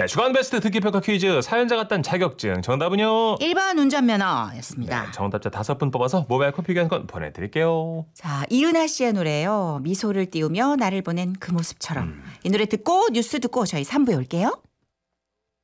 네, 주간 베스트 듣기평가 퀴즈 사연자가 딴 자격증 정답은요. 1번 운전면허였습니다. 네, 정답자 5분 뽑아서 모바일 커피 교환권 보내드릴게요. 자, 이은하 씨의 노래예요. 미소를 띄우며 나를 보낸 그 모습처럼. 이 노래 듣고 뉴스 듣고 저희 3부에 올게요.